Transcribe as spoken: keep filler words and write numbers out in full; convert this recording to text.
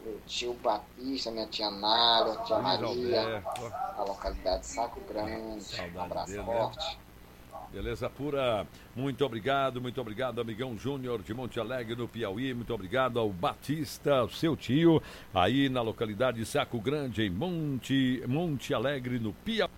meu tio Batista, minha tia Nália, tia Luiz Maria, Alberto. da localidade de Saco Grande. Saudade Um abraço dele, né? forte. Beleza pura, muito obrigado, muito obrigado, amigão Júnior de Monte Alegre, no Piauí, muito obrigado ao Batista, seu tio, aí na localidade de Saco Grande, em Monte, Monte Alegre, no Piauí.